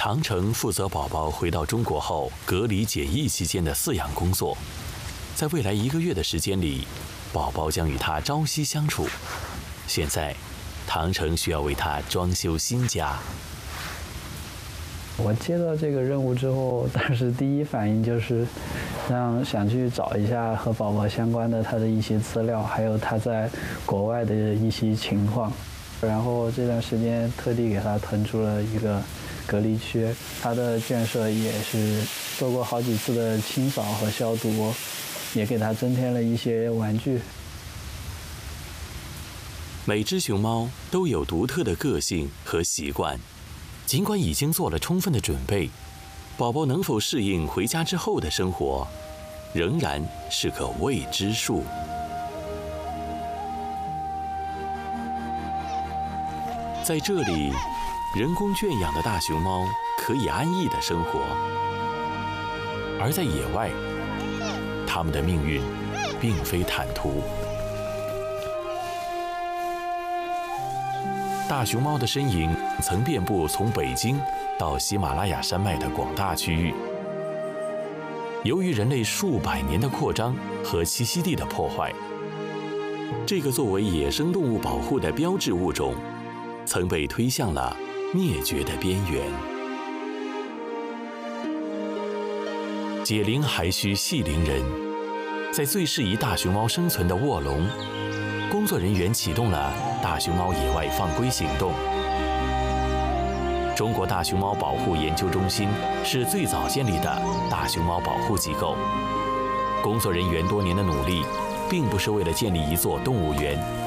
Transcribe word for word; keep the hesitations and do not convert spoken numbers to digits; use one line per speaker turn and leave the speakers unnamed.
唐城负责宝宝回到中国后隔离检疫期间的饲养工作。在未来一个月的时间里，宝宝将与他朝夕相处。现在，唐城需要为他装修新家。
我接到这个任务之后，当时第一反应就是让想去找一下和宝宝相关的他的一些资料，还有他在国外的一些情况。然后这段时间特地给他腾出了一个隔离区，他的圈舍也是做过好几次的清扫和消毒，也给他增添了一些玩具。
每只熊猫都有独特的个性和习惯，尽管已经做了充分的准备，宝宝能否适应回家之后的生活，仍然是个未知数。在这里，人工圈养的大熊猫可以安逸地生活，而在野外，它们的命运并非坦途。大熊猫的身影曾遍布从北京到喜马拉雅山脉的广大区域。由于人类数百年的扩张和栖息地的破坏，这个作为野生动物保护的标志物种，曾被推向了灭绝的边缘。解铃还须系铃人，在最适宜大熊猫生存的卧笼，工作人员启动了大熊猫野外放归行动。中国大熊猫保护研究中心是最早建立的大熊猫保护机构，工作人员多年的努力，并不是为了建立一座动物园，